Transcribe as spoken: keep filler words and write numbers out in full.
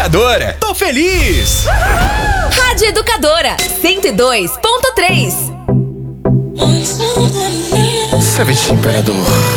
Educadora. Tô feliz! Rádio Educadora, cento e dois ponto três. Cerveja Imperador.